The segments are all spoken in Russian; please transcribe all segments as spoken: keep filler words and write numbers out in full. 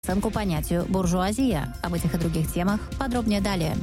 оценку понятию «буржуазия». Об этих и других темах подробнее далее.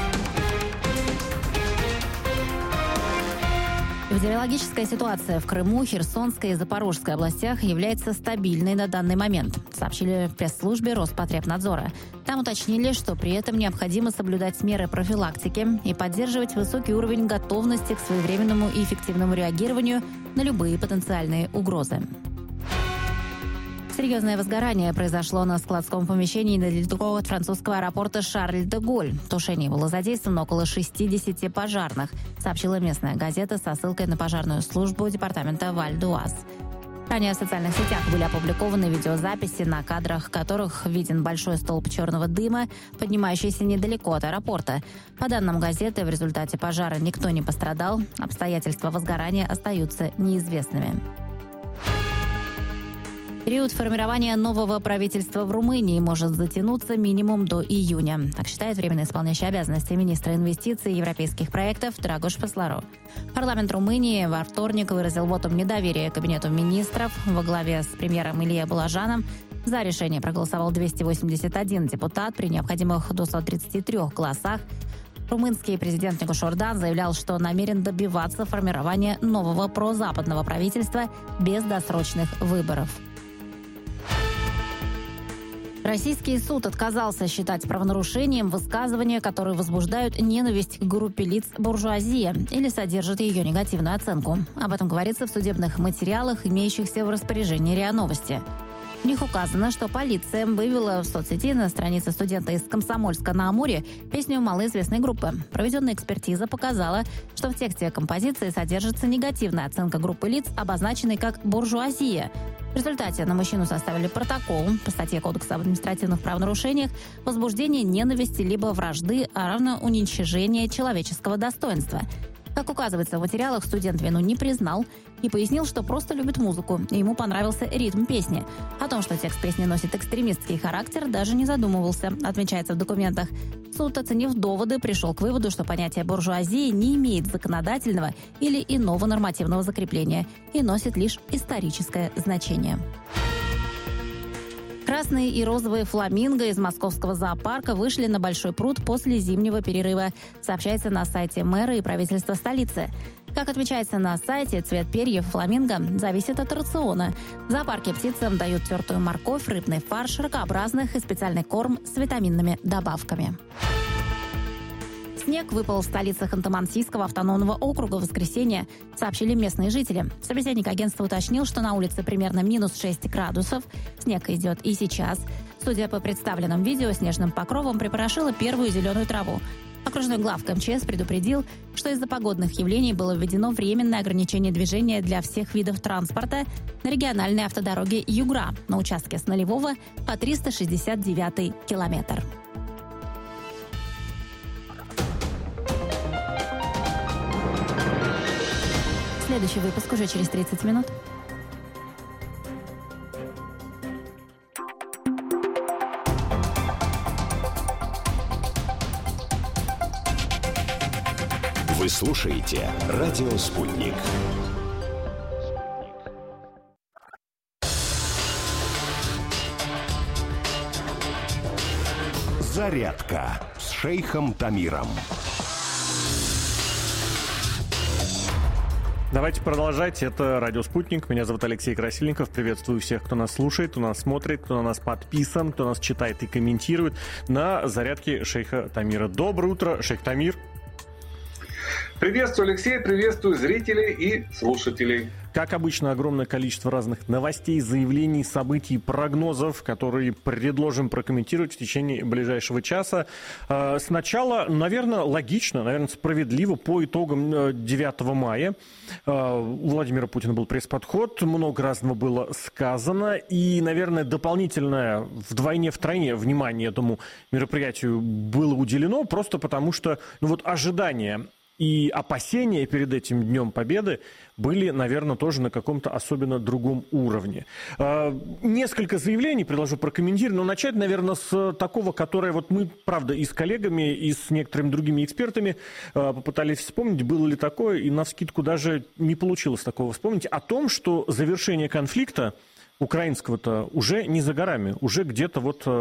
Эпидемиологическая ситуация в Крыму, Херсонской и Запорожской областях является стабильной на данный момент, сообщили в пресс-службе Роспотребнадзора. Там уточнили, что при этом необходимо соблюдать меры профилактики и поддерживать высокий уровень готовности к своевременному и эффективному реагированию на любые потенциальные угрозы. Серьезное возгорание произошло на складском помещении недалеко от французского аэропорта Шарль-де-Голь. В тушении было задействовано около шестидесяти пожарных, сообщила местная газета со ссылкой на пожарную службу департамента Валь-д'Уаз. Ранее в социальных сетях были опубликованы видеозаписи, на кадрах которых виден большой столб черного дыма, поднимающийся недалеко от аэропорта. По данным газеты, в результате пожара никто не пострадал, обстоятельства возгорания остаются неизвестными. Период формирования нового правительства в Румынии может затянуться минимум до июня. Так считает временно исполняющий обязанности министра инвестиций и европейских проектов Драгош Пасларо. Парламент Румынии во вторник выразил вотум недоверия кабинету министров во главе с премьером Ильей Балажаном. За решение проголосовал двести восемьдесят один депутат при необходимых двухстах тридцати трёх голосах. Румынский президент Никош Ордан заявлял, что намерен добиваться формирования нового прозападного правительства без досрочных выборов. Российский суд отказался считать правонарушением высказывания, которые возбуждают ненависть к группе лиц буржуазия или содержат ее негативную оценку. Об этом говорится в судебных материалах, имеющихся в распоряжении РИА Новости. В них указано, что полиция вывела в соцсети на странице студента из Комсомольска-на-Амуре песню малоизвестной группы. Проведенная экспертиза показала, что в тексте композиции содержится негативная оценка группы лиц, обозначенной как «буржуазия». В результате на мужчину составили протокол по статье Кодекса об административных правонарушениях возбуждение ненависти либо вражды, а равно уничтожение человеческого достоинства. Как указывается в материалах, студент вину не признал и пояснил, что просто любит музыку, и ему понравился ритм песни. О том, что текст песни носит экстремистский характер, даже не задумывался, отмечается в документах. Суд, оценив доводы, пришел к выводу, что понятие буржуазии не имеет законодательного или иного нормативного закрепления и носит лишь историческое значение. Красные и розовые фламинго из московского зоопарка вышли на Большой пруд после зимнего перерыва, сообщается на сайте мэра и правительства столицы. Как отмечается на сайте, цвет перьев фламинго зависит от рациона. В зоопарке птицам дают тертую морковь, рыбный фарш, ракообразных и специальный корм с витаминными добавками. Снег выпал в столице Ханты-Мансийского автономного округа в воскресенье, сообщили местные жители. Собеседник агентства уточнил, что на улице примерно минус шесть градусов. Снег идет и сейчас. Судя по представленным видео, снежным покровом припорошило первую зеленую траву. Окружной главк МЧС предупредил, что из-за погодных явлений было введено временное ограничение движения для всех видов транспорта на региональной автодороге Югра на участке с нулевого по триста шестьдесят девятый километр. Следующий выпуск уже через тридцать минут. Вы слушаете «Радио Спутник». Зарядка с шейхом Тамиром. Давайте продолжать. Это «Радио Спутник». Меня зовут Алексей Красильников. Приветствую всех, кто нас слушает, кто нас смотрит, кто на нас подписан, кто нас читает и комментирует на зарядке шейха Тамира. Доброе утро, шейх Тамир. Приветствую, Алексей, приветствую зрителей и слушателей. Как обычно, огромное количество разных новостей, заявлений, событий, прогнозов, которые предложим прокомментировать в течение ближайшего часа. Сначала, наверное, логично, наверное, справедливо по итогам девятого мая. У Владимира Путина был пресс-подход, много разного было сказано. И, наверное, дополнительное вдвойне-втройне внимание этому мероприятию было уделено, просто потому что ну вот ожидания и опасения перед этим Днем Победы были, наверное, тоже на каком-то особенно другом уровне. Несколько заявлений предложу прокомментировать, но начать, наверное, с такого, которое вот мы, правда, и с коллегами, и с некоторыми другими экспертами попытались вспомнить, было ли такое, и навскидку даже не получилось такого вспомнить, о том, что завершение конфликта украинского-то уже не за горами, уже где-то вот